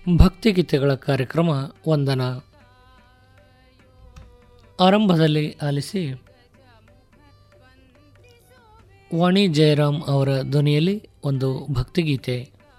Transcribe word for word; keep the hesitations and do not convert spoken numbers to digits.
ಭಕ್ತಿಗೀತೆಗಳ ಕಾರ್ಯಕ್ರಮ ವಂದನ. ಆರಂಭದಲ್ಲಿ ಆಲಿಸಿ ವಾಣಿ ಜಯರಾಮ್ ಅವರ ಧ್ವನಿಯಲ್ಲಿ ಒಂದು ಭಕ್ತಿಗೀತೆ.